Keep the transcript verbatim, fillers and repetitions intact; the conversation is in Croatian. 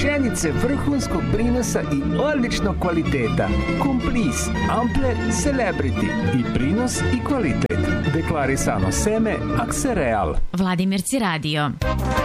pšenice vrhunskog prinosa i odličnog kvaliteta. Komplis, Ampler, Celebrity i prinos i kvalitet. Deklarisano seme Aksereal. Vladimirci radio.